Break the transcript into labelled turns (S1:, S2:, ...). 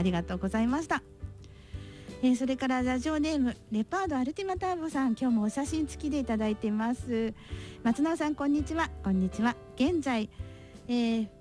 S1: りがとうございました。それからラジオネームレパードアルティマターボさん、今日もお写真付きでいただいています。松永さん、こんにちは。こんにちは。現在、フ